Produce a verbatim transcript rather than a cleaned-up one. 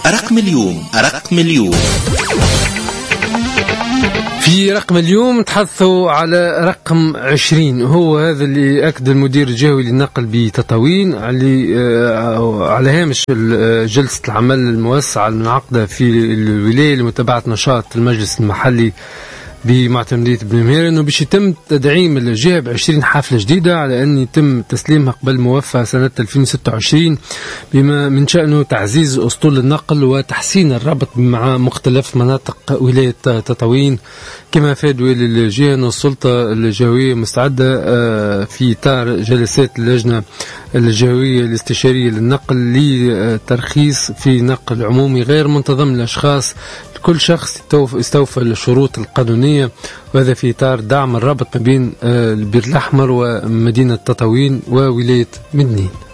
رقم اليوم رقم اليوم في رقم اليوم تحدثوا على رقم عشرين، هو هذا اللي أكد المدير الجهوي للنقل بتطاوين على هامش جلسة العمل الموسعة المنعقدة في الولاية لمتابعة نشاط المجلس المحلي بمعتمدية بن مهير، انه باش يتم تدعيم الجهة بعشرين حافلة جديدة على ان يتم تسليمها قبل موافاة سنة ألفين وستة وعشرين، بما من شأنه تعزيز اسطول النقل وتحسين الربط مع مختلف مناطق ولاية تطاوين. كما افاد والي الجهة ان السلطة الجهوية مستعدة في اطار جلسات اللجنة الجهوية الاستشارية للنقل لترخيص في نقل عمومي غير منتظم للاشخاص، كل شخص يستوفى الشروط القانونية، وهذا في إطار دعم الرابط ما بين البير الأحمر ومدينة تطاوين وولاية مدنين.